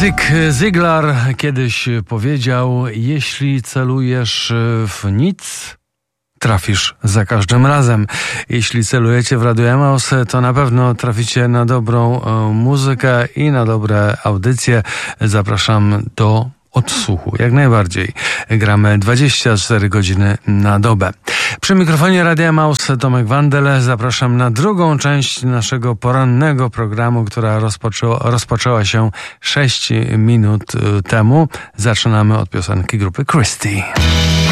Zig Ziglar kiedyś powiedział: jeśli celujesz w nic, trafisz za każdym razem. Jeśli celujecie w Radio Emaus, to na pewno traficie na dobrą muzykę i na dobre audycje. Zapraszam do odsłuchu, jak najbardziej. Gramy 24 godziny na dobę. Przy mikrofonie Radia Emaus Tomek Wandel. Zapraszam na drugą część naszego porannego programu, która rozpoczęła się 6 minut temu. Zaczynamy od piosenki grupy Christie.